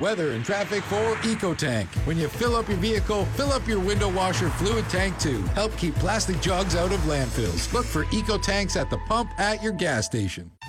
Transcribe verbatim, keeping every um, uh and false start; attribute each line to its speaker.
Speaker 1: weather, and traffic for EcoTank. When you fill up your vehicle, fill up your window washer fluid tank too. Help keep plastic jugs out of landfills. Look for EcoTanks at the pump at your gas station.